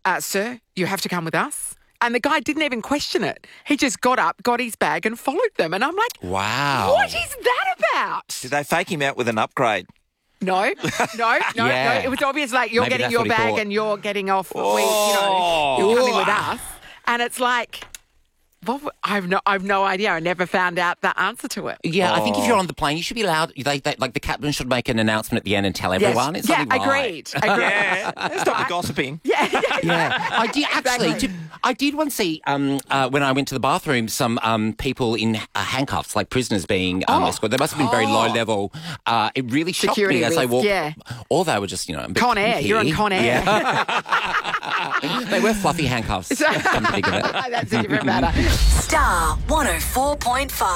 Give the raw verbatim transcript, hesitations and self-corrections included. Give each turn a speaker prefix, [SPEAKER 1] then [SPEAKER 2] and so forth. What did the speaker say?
[SPEAKER 1] uh, sir, you have to come with us. And the guy didn't even question it. He just got up, got his bag and followed them. And I'm like,
[SPEAKER 2] Wow.
[SPEAKER 1] what is that about?
[SPEAKER 3] Did they fake him out with an upgrade?
[SPEAKER 1] No, no, no,
[SPEAKER 2] Yeah.
[SPEAKER 1] no. It was obvious like you're
[SPEAKER 2] Maybe
[SPEAKER 1] getting
[SPEAKER 2] that's
[SPEAKER 1] your
[SPEAKER 2] what he
[SPEAKER 1] bag
[SPEAKER 2] thought.
[SPEAKER 1] and you're getting off.
[SPEAKER 3] Oh.
[SPEAKER 1] We, you know, you're coming with us. And it's like, what, w- I've no, I've no idea. I never found out the answer to it.
[SPEAKER 2] Yeah, I think if
[SPEAKER 3] Oh.
[SPEAKER 2] you're on the plane, you should be allowed. They, they, like the captain should make an announcement at the end and tell everyone.
[SPEAKER 1] Yes.
[SPEAKER 2] It's
[SPEAKER 1] Yeah,
[SPEAKER 2] only right.
[SPEAKER 1] agreed. agreed.
[SPEAKER 3] Yeah. Stop the gossiping.
[SPEAKER 1] Yeah, yeah,
[SPEAKER 2] Yeah, I did actually.
[SPEAKER 1] Exactly.
[SPEAKER 2] Did, I did once see um, uh, when I went to the bathroom some um, people in uh, handcuffs, like prisoners being um,
[SPEAKER 1] Oh.
[SPEAKER 2] escorted. They must have been very low level. Uh, it really shocked
[SPEAKER 1] Security
[SPEAKER 2] me as they
[SPEAKER 1] risk,
[SPEAKER 2] walked.
[SPEAKER 1] yeah.
[SPEAKER 2] Or they were just, you know, a bit
[SPEAKER 1] Con Air.
[SPEAKER 2] kinky.
[SPEAKER 1] You're on Con Air.
[SPEAKER 2] Yeah. They were fluffy handcuffs. Come to think of it.
[SPEAKER 1] That's a different matter.
[SPEAKER 4] Star one oh four point five.